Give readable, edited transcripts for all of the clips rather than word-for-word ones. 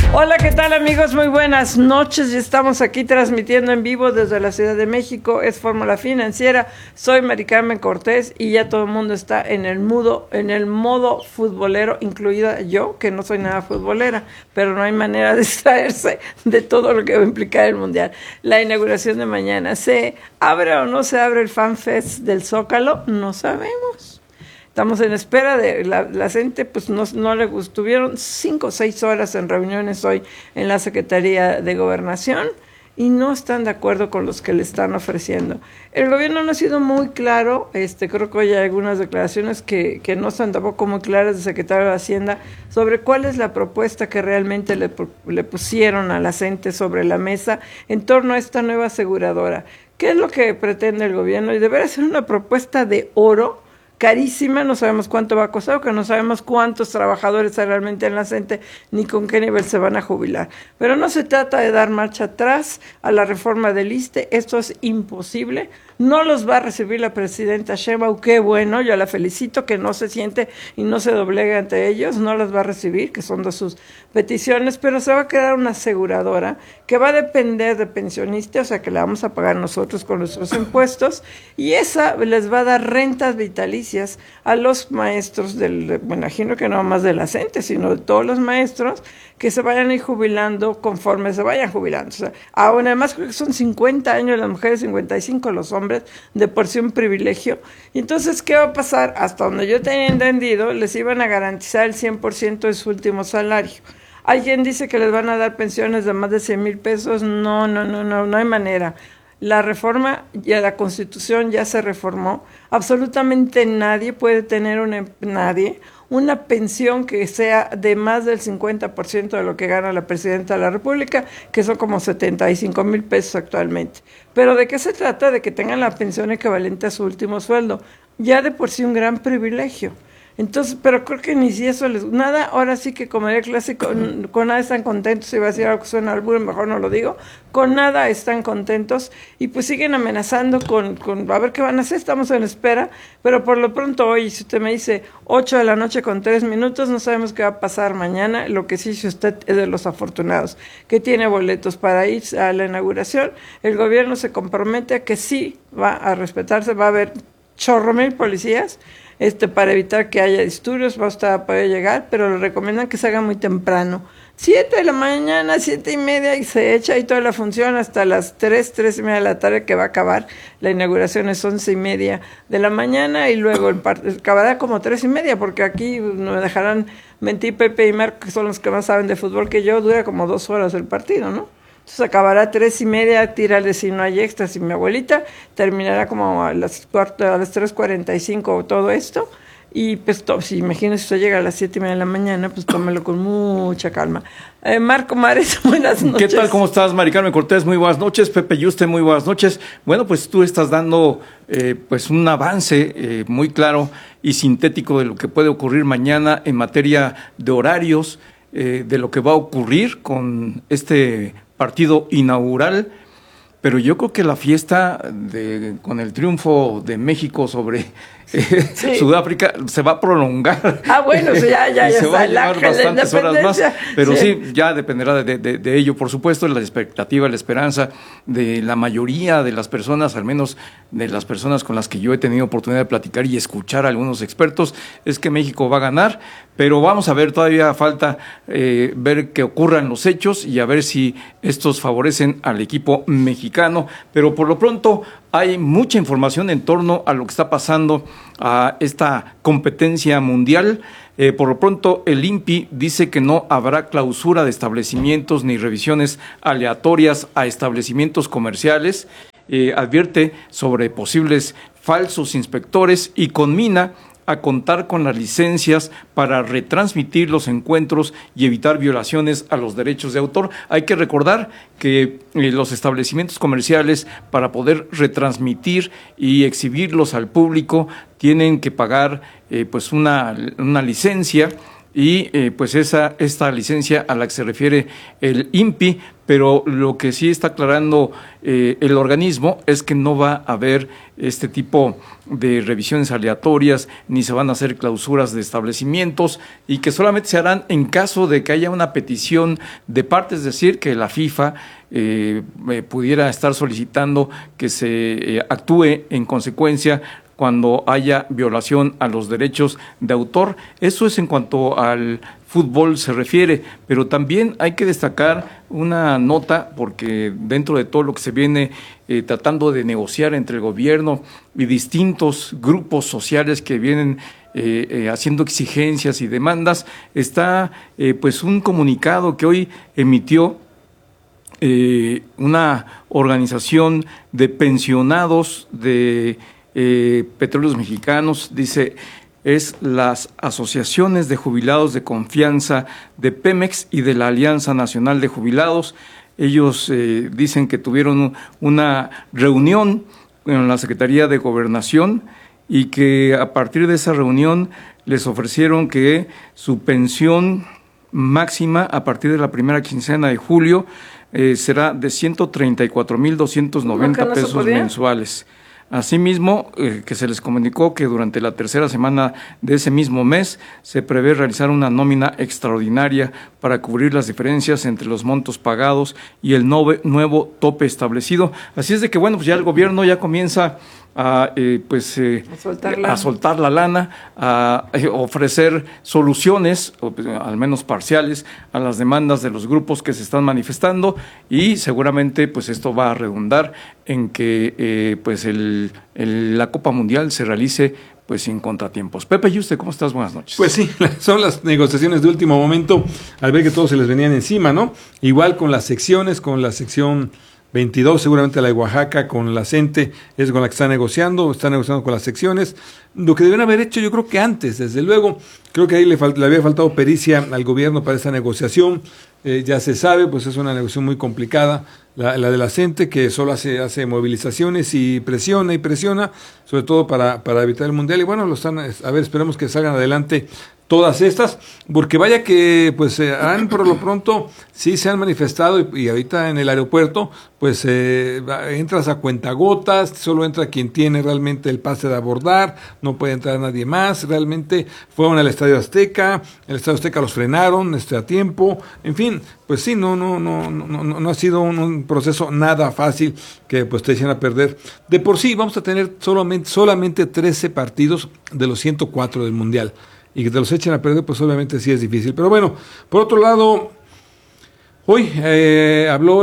Hola, ¿qué tal amigos? Muy buenas noches. Ya estamos aquí transmitiendo en vivo desde la Ciudad de México. Es Fórmula Financiera. Soy Mari Carmen Cortés y ya todo el mundo está en el modo futbolero, incluida yo, que no soy nada futbolera, pero no hay manera de distraerse de todo lo que va a implicar el Mundial. La inauguración de mañana, ¿se abre o no se abre el Fan Fest del Zócalo? No sabemos. Estamos en espera de la gente, pues no le estuvieron 5 o 6 horas en reuniones hoy en la Secretaría de Gobernación y no están de acuerdo con los que le están ofreciendo. El gobierno no ha sido muy claro, creo que hoy hay algunas declaraciones que no están tampoco muy claras del secretario de Hacienda sobre cuál es la propuesta que realmente le pusieron a la gente sobre la mesa en torno a esta nueva aseguradora. ¿Qué es lo que pretende el gobierno? Y deberá ser una propuesta de oro, carísima, no sabemos cuánto va a costar, porque no sabemos cuántos trabajadores hay realmente en la CENTE, ni con qué nivel se van a jubilar. Pero no se trata de dar marcha atrás a la reforma del ISSSTE, esto es imposible. No los va a recibir la presidenta Sheinbaum, qué bueno, yo la felicito, que no se siente y no se doblega ante ellos, no las va a recibir, que son de sus peticiones, pero se va a quedar una aseguradora que va a depender de pensionistas, o sea que la vamos a pagar nosotros con nuestros impuestos, y esa les va a dar rentas vitalicias a los maestros me imagino que no más de la CENTE, sino de todos los maestros que se vayan a ir jubilando conforme se vayan jubilando. O sea, además creo que son 50 años las mujeres, 55 los hombres, de por sí un privilegio. Y entonces, ¿qué va a pasar? Hasta donde yo tenía entendido, les iban a garantizar el 100% de su último salario. Alguien dice que les van a dar pensiones de más de 100,000 pesos. No hay manera. La reforma, ya la Constitución ya se reformó. Absolutamente nadie puede tener una pensión que sea de más del 50% de lo que gana la presidenta de la República, que son como 75,000 pesos actualmente. Pero ¿de qué se trata? De que tengan la pensión equivalente a su último sueldo. Ya de por sí un gran privilegio. Entonces, pero creo que ni si eso nada, ahora sí que como el clásico, con nada están contentos, si va a decir algo que suena al burro, mejor no lo digo, con nada están contentos, y pues siguen amenazando con a ver qué van a hacer, estamos en espera, pero por lo pronto hoy, si usted me dice 8 de la noche con 3 minutos, no sabemos qué va a pasar mañana. Lo que sí, si usted es de los afortunados, que tiene boletos para ir a la inauguración, el gobierno se compromete a que sí va a respetarse, va a haber 1,000 policías, para evitar que haya disturbios, va a poder llegar, pero le recomiendan que se haga muy temprano. 7 de la mañana, 7:30, y se echa ahí toda la función hasta las 3:30 de la tarde, que va a acabar. La inauguración es 11:30 de la mañana, y luego acabará como 3:30, porque aquí no me dejarán mentir Pepe y Marco, que son los que más saben de fútbol que yo, dura como 2 horas el partido, ¿no? Entonces acabará 3:30, tírale si no hay extras, y mi abuelita terminará como a las 3:45 todo esto, y pues si imagínese usted llega a las 7:30 de la mañana, pues tómelo con mucha calma. Marco Mares, buenas noches. ¿Qué tal? ¿Cómo estás, Mari Carmen Cortés? Muy buenas noches. Pepe Yuste, muy buenas noches. Bueno, pues tú estás dando pues un avance muy claro y sintético de lo que puede ocurrir mañana en materia de horarios, de lo que va a ocurrir con este partido inaugural, pero yo creo que la fiesta con el triunfo de México sobre sí. Sudáfrica se va a prolongar. Bueno, ya se va a llevar bastantes horas más, pero sí, ya dependerá de ello, por supuesto, la expectativa, la esperanza de la mayoría de las personas, al menos de las personas con las que yo he tenido oportunidad de platicar y escuchar a algunos expertos, es que México va a ganar, pero vamos a ver, todavía falta ver que ocurran los hechos y a ver si estos favorecen al equipo mexicano, pero por lo pronto hay mucha información en torno a lo que está pasando a esta competencia mundial. Por lo pronto, el INPI dice que no habrá clausura de establecimientos ni revisiones aleatorias a establecimientos comerciales. Advierte sobre posibles falsos inspectores y conmina a contar con las licencias para retransmitir los encuentros y evitar violaciones a los derechos de autor. Hay que recordar que los establecimientos comerciales, para poder retransmitir y exhibirlos al público, tienen que pagar pues una licencia y pues esta licencia a la que se refiere el INPI, pero lo que sí está aclarando el organismo es que no va a haber este tipo de revisiones aleatorias, ni se van a hacer clausuras de establecimientos, y que solamente se harán en caso de que haya una petición de parte, es decir, que la FIFA pudiera estar solicitando que se actúe en consecuencia cuando haya violación a los derechos de autor. Eso es en cuanto al fútbol se refiere, pero también hay que destacar una nota, porque dentro de todo lo que se viene tratando de negociar entre el gobierno y distintos grupos sociales que vienen haciendo exigencias y demandas, está pues un comunicado que hoy emitió una organización de pensionados de Petróleos Mexicanos. Dice: es las asociaciones de jubilados de confianza de Pemex y de la Alianza Nacional de Jubilados. Ellos dicen que tuvieron una reunión en la Secretaría de Gobernación y que a partir de esa reunión les ofrecieron que su pensión máxima a partir de la primera quincena de julio será de 134,290 pesos mensuales. Asimismo, que se les comunicó que durante la tercera semana de ese mismo mes se prevé realizar una nómina extraordinaria para cubrir las diferencias entre los montos pagados y el nuevo tope establecido. Así es de que, bueno, pues ya el gobierno ya comienza a soltar la lana, a ofrecer soluciones, al menos parciales, a las demandas de los grupos que se están manifestando, y seguramente pues esto va a redundar en que pues la Copa Mundial se realice pues sin contratiempos. Pepe, ¿y usted cómo estás? Buenas noches. Pues sí, son las negociaciones de último momento, al ver que todos se les venían encima, ¿no? Igual con las secciones, con la sección 22, seguramente la de Oaxaca, con la CENTE, es con la que están negociando con las secciones. Lo que deben haber hecho, yo creo que antes, desde luego, creo que ahí le había faltado pericia al gobierno para esta negociación. Ya se sabe, pues es una negociación muy complicada, la de la CENTE, que solo hace movilizaciones y presiona, sobre todo para evitar el Mundial. Y bueno, esperemos que salgan adelante todas estas, porque vaya que pues por lo pronto sí se han manifestado, y ahorita en el aeropuerto pues entras a cuentagotas, solo entra quien tiene realmente el pase de abordar, no puede entrar nadie más. Realmente fueron al Estadio Azteca, el Estadio Azteca los frenaron a tiempo, en fin, pues sí, no ha sido un proceso nada fácil que pues te echen a perder. De por sí vamos a tener solamente 13 partidos de los 104 del Mundial, y que te los echen a perder, pues obviamente sí es difícil. Pero bueno, por otro lado, hoy habló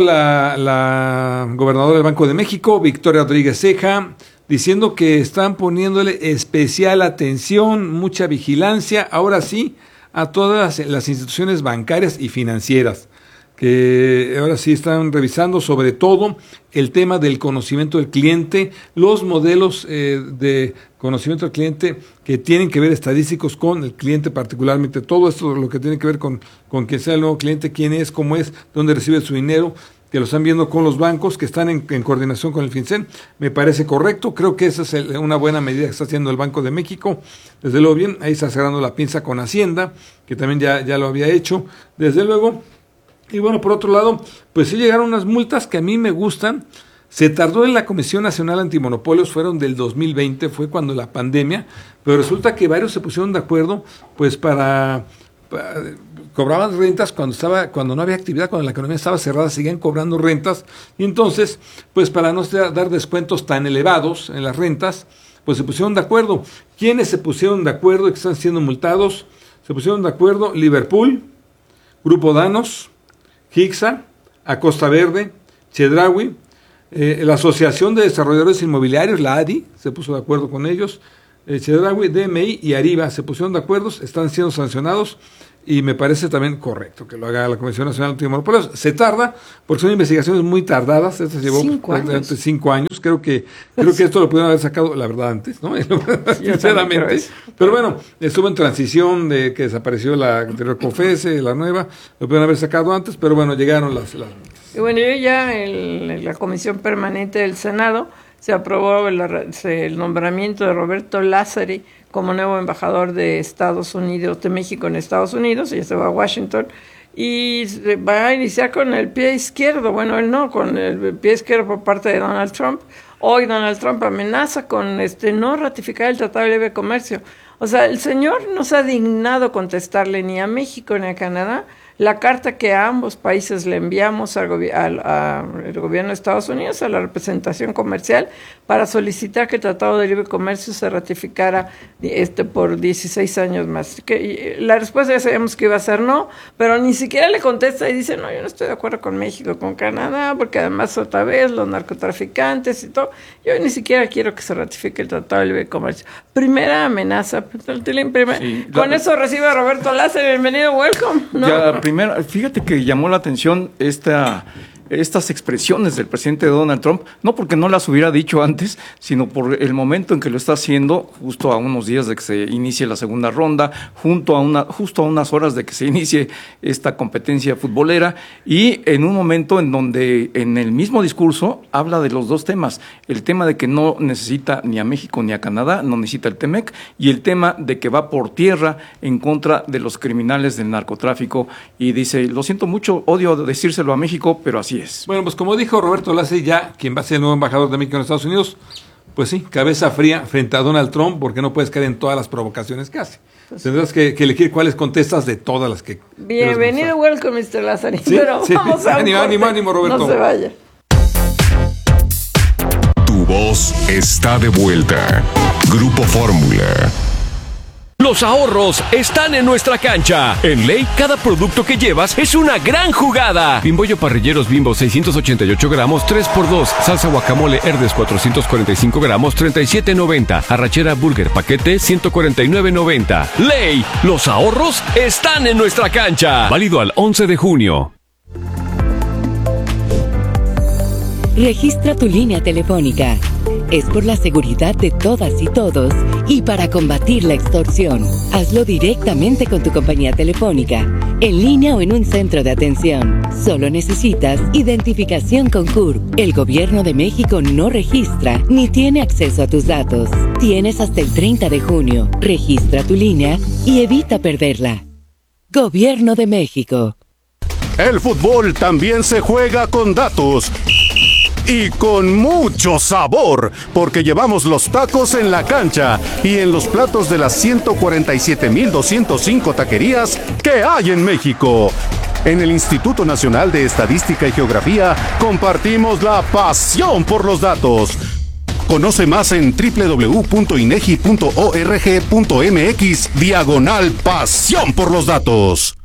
la gobernadora del Banco de México, Victoria Rodríguez Ceja, diciendo que están poniéndole especial atención, mucha vigilancia, ahora sí, a todas las instituciones bancarias y financieras, que ahora sí están revisando sobre todo el tema del conocimiento del cliente, los modelos de conocimiento del cliente que tienen que ver estadísticos con el cliente particularmente, todo esto lo que tiene que ver con quién sea el nuevo cliente, quién es, cómo es, dónde recibe su dinero, que lo están viendo con los bancos, que están en coordinación con el FinCEN. Me parece correcto, creo que esa es una buena medida que está haciendo el Banco de México, desde luego bien, ahí está cerrando la pinza con Hacienda, que también ya lo había hecho, desde luego. Y bueno, por otro lado, pues sí llegaron unas multas que a mí me gustan. Se tardó en la Comisión Nacional Antimonopolios, fueron del 2020, fue cuando la pandemia, pero resulta que varios se pusieron de acuerdo, pues para cobraban rentas cuando no había actividad, cuando la economía estaba cerrada, seguían cobrando rentas, y entonces, pues para no dar descuentos tan elevados en las rentas, pues se pusieron de acuerdo. ¿Quiénes se pusieron de acuerdo y que están siendo multados? Se pusieron de acuerdo Liverpool, Grupo Danos, Hixa, Acosta Verde, Chedraui, la Asociación de Desarrolladores Inmobiliarios, la ADI, se puso de acuerdo con ellos, Chedraui, DMI y Arriba se pusieron de acuerdo, están siendo sancionados, y me parece también correcto que lo haga la Comisión Nacional Antimonopolios. Se tarda, porque son investigaciones muy tardadas, esta llevó prácticamente 5 años, creo que esto lo pudieron haber sacado, la verdad, antes, ¿no? Sinceramente. Pero bueno, estuvo en transición de que desapareció la anterior COFESE, la nueva, lo pudieron haber sacado antes, pero bueno, llegaron las y bueno, yo ya en la Comisión Permanente del Senado se aprobó el nombramiento de Roberto Lázari como nuevo embajador de Estados Unidos, de México en Estados Unidos, y ya se va a Washington, y va a iniciar con el pie izquierdo, bueno, él no, con el pie izquierdo por parte de Donald Trump. Hoy Donald Trump amenaza con no ratificar el Tratado de Libre Comercio. O sea, el señor no se ha dignado contestarle ni a México ni a Canadá la carta que a ambos países le enviamos al gobierno de Estados Unidos, a la representación comercial, para solicitar que el Tratado de Libre Comercio se ratificara por 16 años más. La respuesta ya sabíamos que iba a ser no, pero ni siquiera le contesta y dice, no, yo no estoy de acuerdo con México, con Canadá, porque además otra vez los narcotraficantes y todo, yo ni siquiera quiero que se ratifique el Tratado de Libre Comercio. Primera amenaza, sí, con eso recibe a Roberto Lázaro, bienvenido, welcome, ¿no? Ya, fíjate que llamó la atención estas expresiones del presidente Donald Trump, no porque no las hubiera dicho antes, sino por el momento en que lo está haciendo, justo a unos días de que se inicie la segunda ronda, justo a unas horas de que se inicie esta competencia futbolera, y en un momento en donde en el mismo discurso habla de los dos temas, el tema de que no necesita ni a México ni a Canadá, no necesita el TEMEC, y el tema de que va por tierra en contra de los criminales del narcotráfico, y dice, lo siento mucho, odio decírselo a México, pero así es. Bueno, pues como dijo Roberto Lázaro, ya quien va a ser el nuevo embajador de México en Estados Unidos, pues sí, cabeza fría frente a Donald Trump, porque no puedes caer en todas las provocaciones que hace. Pues tendrás que elegir cuáles contestas de todas las que... Bienvenido, welcome, Mr. Lázaro. Sí, pero sí, vamos a ánimo, Roberto. No se vaya. Tu voz está de vuelta. Grupo Fórmula. Los ahorros están en nuestra cancha. En Ley, cada producto que llevas es una gran jugada. Bimbollo Parrilleros Bimbo 688 gramos, 3x2. Salsa guacamole Herdes 445 gramos, 37.90. Arrachera Burger paquete, 149.90. Ley, los ahorros están en nuestra cancha. Válido al 11 de junio. Registra tu línea telefónica. Es por la seguridad de todas y todos y para combatir la extorsión. Hazlo directamente con tu compañía telefónica, en línea o en un centro de atención. Solo necesitas identificación con CURP. El Gobierno de México no registra ni tiene acceso a tus datos. Tienes hasta el 30 de junio. Registra tu línea y evita perderla. Gobierno de México. El fútbol también se juega con datos. Y con mucho sabor, porque llevamos los tacos en la cancha y en los platos de las 147.205 taquerías que hay en México. En el Instituto Nacional de Estadística y Geografía compartimos la pasión por los datos. Conoce más en www.inegi.org.mx/pasión por los datos.